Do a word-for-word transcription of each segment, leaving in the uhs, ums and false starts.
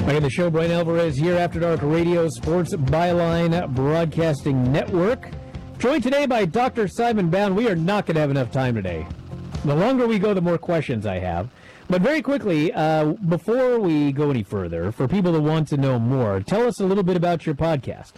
Back in the show, Brian Alvarez here, After Dark Radio, Sports Byline Broadcasting Network. Joined today by Doctor Simon Bound. We are not going to have enough time today. The longer we go, the more questions I have. But very quickly, uh, before we go any further, for people that want to know more, tell us a little bit about your podcast.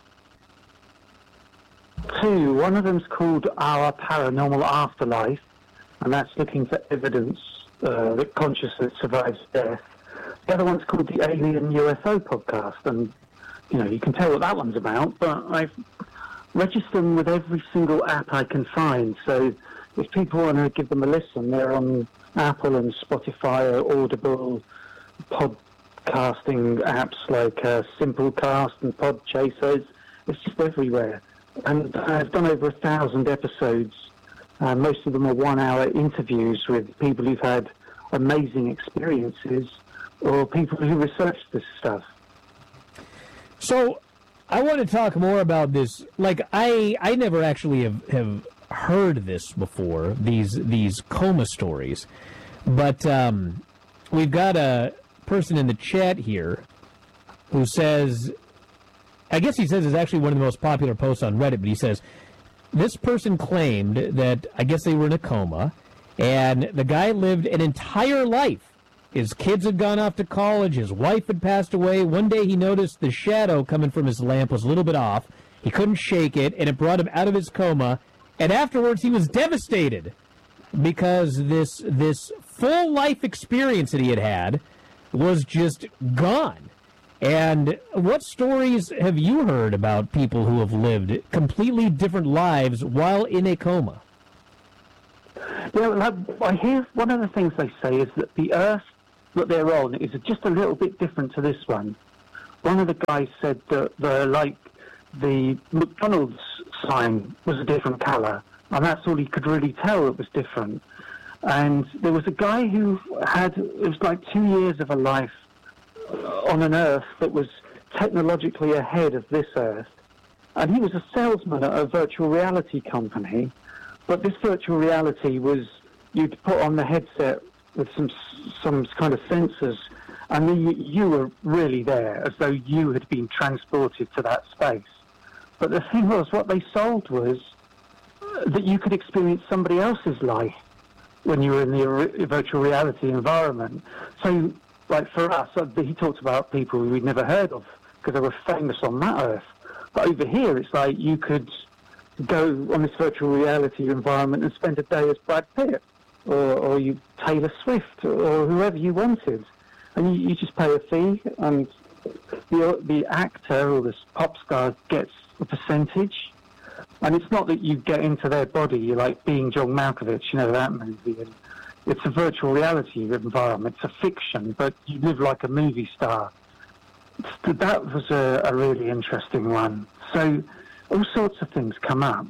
Two. One of them's called Our Paranormal Afterlife, and that's looking for evidence uh, that consciousness survives death. The other one's called the Alien U F O Podcast, and, you know, you can tell what that one's about, but I've registered them with every single app I can find, so if people want to give them a listen, they're on Apple and Spotify, Audible, podcasting apps like uh, Simplecast and Podchaser. It's just everywhere. And I've done over a thousand episodes. Uh, most of them are one-hour interviews with people who've had amazing experiences or people who research this stuff. So I want to talk more about this. Like, I I never actually have, have heard this before, these these coma stories. But um, we've got a person in the chat here who says, I guess he says it's actually one of the most popular posts on Reddit, but he says, this person claimed that, I guess they were in a coma, and the guy lived an entire life. His kids had gone off to college. His wife had passed away. One day he noticed the shadow coming from his lamp was a little bit off. He couldn't shake it, and it brought him out of his coma. And afterwards he was devastated because this this full life experience that he had had was just gone. And what stories have you heard about people who have lived completely different lives while in a coma? Yeah, I hear one of the things they say is that the Earth that they're on is just a little bit different to this one. One of the guys said that the like the McDonald's sign was a different colour, and that's all he could really tell. It was different. And there was a guy who had, it was like two years of a life on an Earth that was technologically ahead of this Earth, and he was a salesman at a virtual reality company. But this virtual reality was, you'd put on the headset with some some kind of sensors, and then you, you were really there, as though you had been transported to that space. But the thing was, what they sold was that you could experience somebody else's life when you were in the re- virtual reality environment. So, like for us, he talked about people we'd never heard of because they were famous on that Earth. But over here, it's like you could go on this virtual reality environment and spend a day as Brad Pitt, or, or you Taylor Swift, or whoever you wanted, and you, you just pay a fee, and the the actor or this pop star gets a percentage. And it's not that you get into their body, you're like being John Malkovich, you know, that movie. And it's a virtual reality environment, it's a fiction, but you live like a movie star. That was a, a really interesting one. So all sorts of things come up.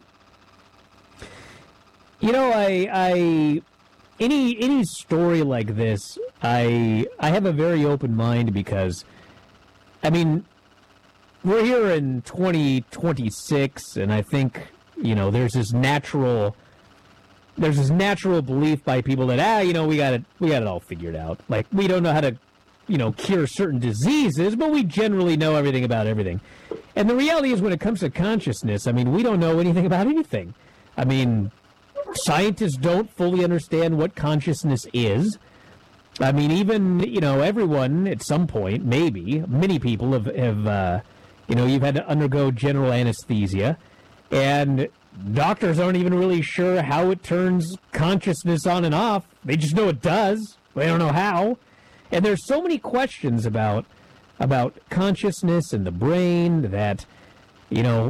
You know, I, I, any any story like this, I I have a very open mind because, I mean, we're here in twenty twenty-six, and I think, you know, there's this natural, there's this natural belief by people that, ah, you know, we got it, we got it all figured out. Like, we don't know how to, you know, cure certain diseases, but we generally know everything about everything. And the reality is, when it comes to consciousness, I mean, we don't know anything about anything. I mean, scientists don't fully understand what consciousness is. I mean, even, you know, everyone at some point, maybe, many people have, have uh, you know, you've had to undergo general anesthesia, and doctors aren't even really sure how it turns consciousness on and off. They just know it does. They don't know how. And there's so many questions about about consciousness and the brain that, you know,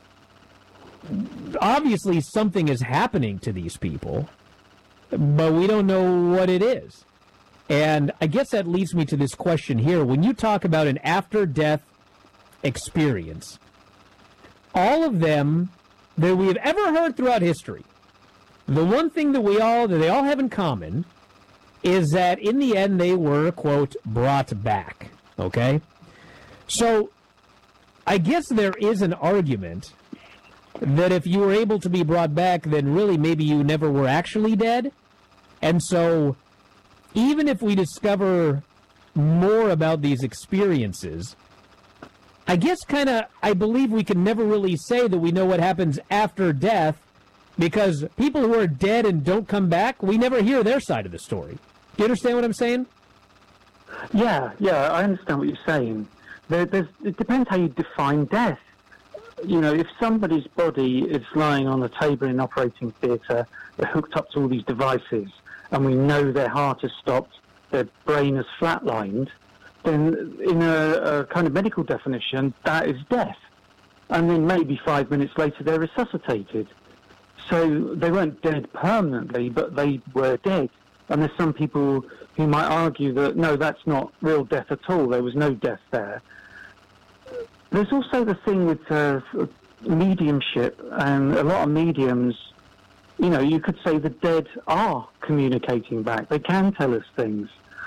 obviously something is happening to these people, but we don't know what it is. And I guess that leads me to this question here. When you talk about an after-death experience, all of them that we have ever heard throughout history, the one thing that we all, that they all have in common is that in the end they were, quote, brought back. Okay? So I guess there is an argument that if you were able to be brought back, then really maybe you never were actually dead. And so even if we discover more about these experiences, I guess kind of, I believe we can never really say that we know what happens after death, because people who are dead and don't come back, we never hear their side of the story. Do you understand what I'm saying? Yeah, yeah, I understand what you're saying. There, there's, it depends how you define death. You know, if somebody's body is lying on a table in an operating theatre, they're hooked up to all these devices, and we know their heart has stopped, their brain has flatlined, then in a, a kind of medical definition, that is death. And then maybe five minutes later, they're resuscitated. So they weren't dead permanently, but they were dead. And there's some people who might argue that, no, that's not real death at all. There was no death there. There's also the thing with uh, mediumship, and a lot of mediums, you know, you could say the dead are communicating back. They can tell us things.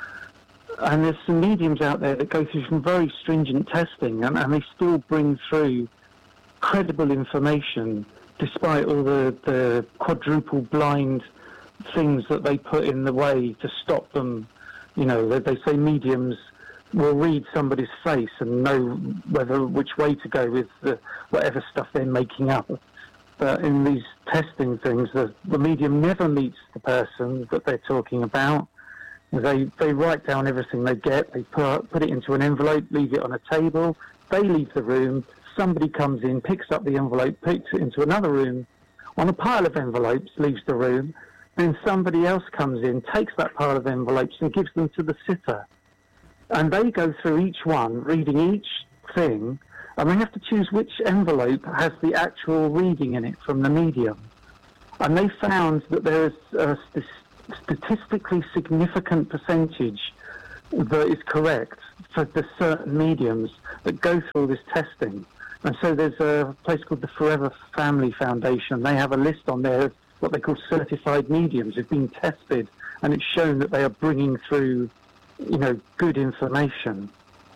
And there's some mediums out there that go through some very stringent testing, and, and they still bring through credible information, despite all the, the quadruple blind things that they put in the way to stop them. You know, they, they say mediums will read somebody's face and know whether which way to go with the, whatever stuff they're making up. But in these testing things, the, the medium never meets the person that they're talking about. They they write down everything they get, they put, put it into an envelope, leave it on a table, they leave the room, somebody comes in, picks up the envelope, puts it into another room, on a pile of envelopes, leaves the room, then somebody else comes in, takes that pile of envelopes and gives them to the sitter. And they go through each one, reading each thing, and they have to choose which envelope has the actual reading in it from the medium. And they found that there is a st- statistically significant percentage that is correct for the certain mediums that go through all this testing. And so there's a place called the Forever Family Foundation. They have a list on there of what they call certified mediums who've been tested, and it's shown that they are bringing through, you know, good information.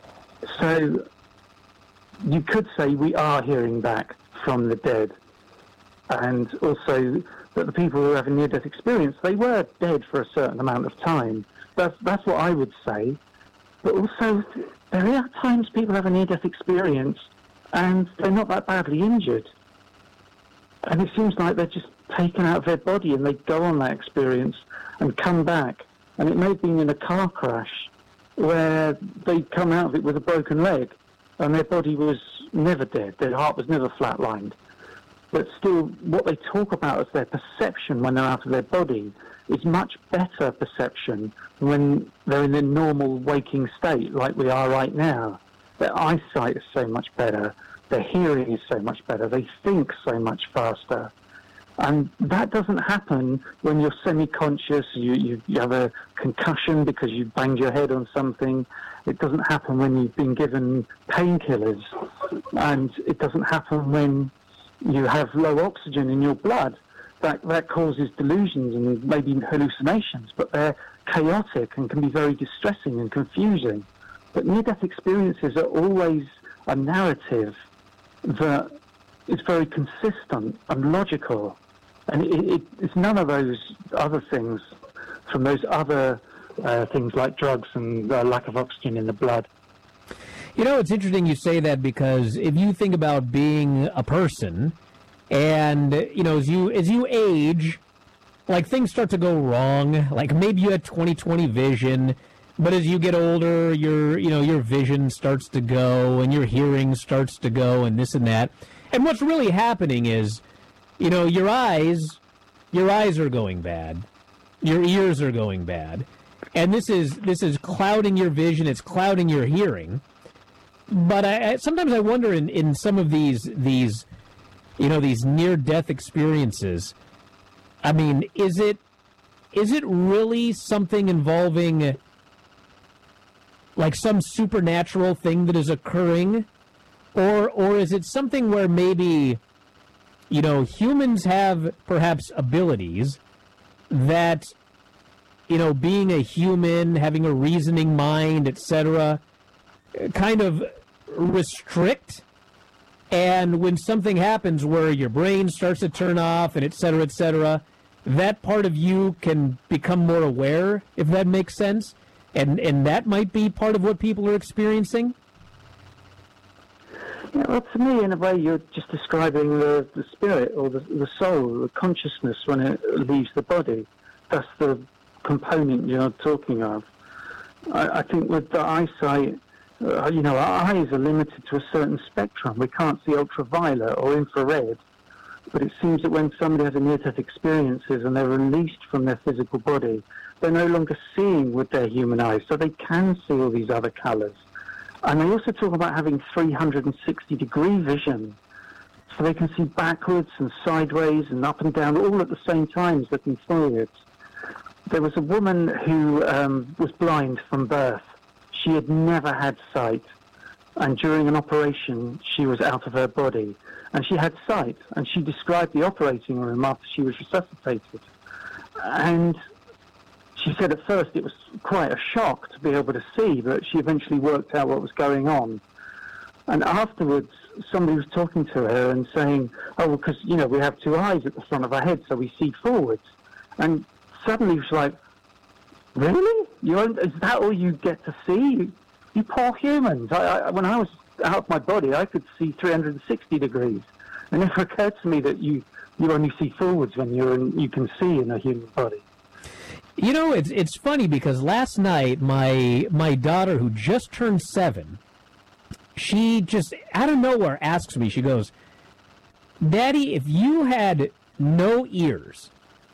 So you could say we are hearing back from the dead. And also that the people who have a near-death experience, they were dead for a certain amount of time. That's, that's what I would say. But also, there are times people have a near-death experience and they're not that badly injured. And it seems like they're just taken out of their body and they go on that experience and come back. And it may have been in a car crash where they come out of it with a broken leg and their body was never dead, their heart was never flatlined. But still, what they talk about as their perception when they're out of their body is much better perception when they're in their normal waking state, like we are right now. Their eyesight is so much better. Their hearing is so much better. They think so much faster. And that doesn't happen when you're semi-conscious, you, you, you have a concussion because you banged your head on something. It doesn't happen when you've been given painkillers. And it doesn't happen when you have low oxygen in your blood. That that causes delusions and maybe hallucinations, but they're chaotic and can be very distressing and confusing. But near-death experiences are always a narrative that is very consistent and logical. And it, it, it's none of those other things from those other uh, things like drugs and uh, lack of oxygen in the blood. You know, it's interesting you say that, because if you think about being a person and, you know, as you as you age, like things start to go wrong. Like maybe you had twenty twenty vision, but as you get older, your, you know, your vision starts to go and your hearing starts to go and this and that. And what's really happening is, you know, your eyes, your eyes are going bad. Your ears are going bad. And this is this is clouding your vision, it's clouding your hearing. But I, I, sometimes I wonder in, in some of these these, you know, these near-death experiences. I mean, is it is it really something involving like some supernatural thing that is occurring, or or is it something where maybe, you know, humans have perhaps abilities that, you know, being a human, having a reasoning mind, et cetera, kind of restrict, and when something happens where your brain starts to turn off and et cetera, et cetera, that part of you can become more aware, if that makes sense. and and that might be part of what people are experiencing. Yeah, well, to me, in a way, you're just describing the, the spirit or the, the soul, the consciousness when it leaves the body. That's the component you're talking of. I, I think with the eyesight, uh, you know, our eyes are limited to a certain spectrum. We can't see ultraviolet or infrared, but it seems that when somebody has a near-death experiences and they're released from their physical body, they're no longer seeing with their human eyes, so they can see all these other colours. And they also talk about having three hundred sixty degree vision, so they can see backwards and sideways and up and down, all at the same time as looking forwards. There was a woman who um, was blind from birth. She had never had sight, and during an operation, she was out of her body. And she had sight, and she described the operating room after she was resuscitated. And she said at first it was quite a shock to be able to see, but she eventually worked out what was going on. And afterwards, somebody was talking to her and saying, oh, because, you know, we have two eyes at the front of our head, so we see forwards. And suddenly she was like, really? You own, is that all you get to see? You, you poor humans. I, I, when I was out of my body, I could see three hundred sixty degrees. It never occurred to me that you, you only see forwards when you're in, you can see in a human body. You know, it's it's funny because last night my my daughter, who just turned seven, she just out of nowhere asks me, she goes, Daddy, if you had no ears,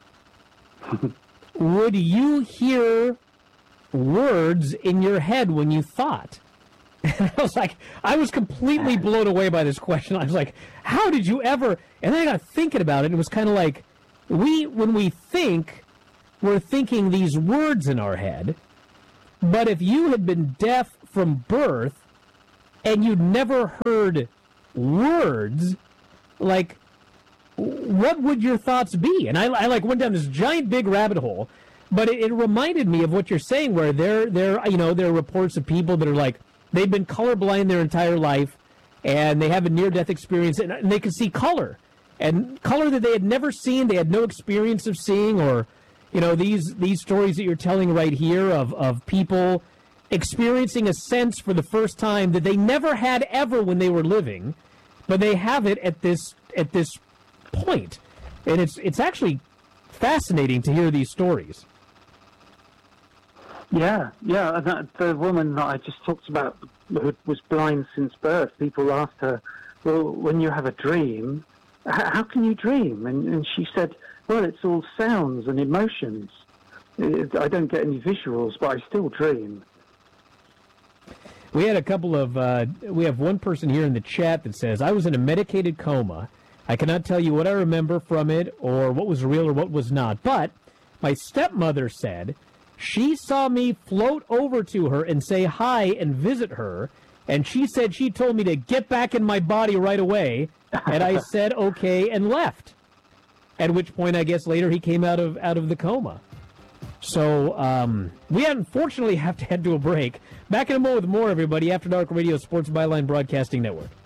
would you hear words in your head when you thought? And I was like, I was completely blown away by this question. I was like, how did you ever? And then I got thinking about it. It was kind of like, we when we think, we're thinking these words in our head. But if you had been deaf from birth and you'd never heard words, like, what would your thoughts be? And I, I like went down this giant big rabbit hole. But it, it reminded me of what you're saying, where there, there, you know, there are reports of people that are like, they've been colorblind their entire life, and they have a near-death experience, and, and they can see color, and color that they had never seen, they had no experience of seeing, or, you know, these these stories that you're telling right here of, of people experiencing a sense for the first time that they never had ever when they were living, but they have it at this at this point, and it's it's actually fascinating to hear these stories. Yeah, yeah. And that, the woman that I just talked about who was blind since birth, people asked her, well, when you have a dream, h- how can you dream? And, and she said, well, it's all sounds and emotions. It, I don't get any visuals, but I still dream. We had a couple of, uh, we have one person here in the chat that says, I was in a medicated coma. I cannot tell you what I remember from it or what was real or what was not. But my stepmother said she saw me float over to her and say hi and visit her, and she said she told me to get back in my body right away, and I said okay and left. At which point, I guess later he came out of out of the coma. So um, we unfortunately have to head to a break. Back in a moment with more, everybody. After Dark Radio, Sports Byline Broadcasting Network.